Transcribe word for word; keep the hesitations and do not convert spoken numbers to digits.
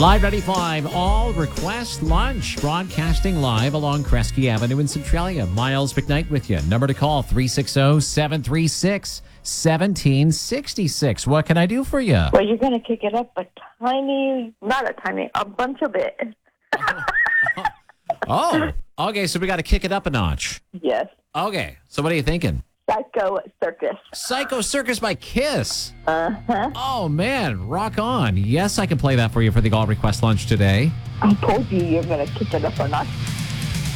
Live ninety-five, all request lunch. Broadcasting live along Kresge Avenue in Centralia. Miles McKnight with you. Number to call, three six zero, seven three six, one seven six six. What can I do for you? Well, you're going to kick it up a tiny, not a tiny, a bunch of it. Oh, okay, so we got to kick it up a notch. Yes. Okay, so what are you thinking? Psycho Circus. Psycho Circus by Kiss. Uh-huh. Oh, man, rock on. Yes, I can play that for you for the all request lunch today. I told you you're going to kick it up a notch.